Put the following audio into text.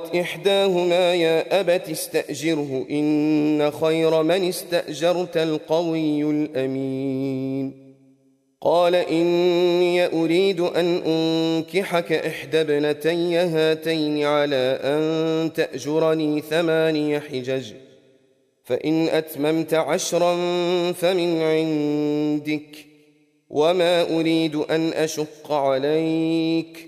قالت إحداهما يا أبت استأجره إن خير من استأجرت القوي الأمين. قال إني أريد أن أنكحك إحدى ابنتي هاتين على أن تأجرني 8 حجج، فإن أتممت 10 فمن عندك، وما أريد أن أشق عليك،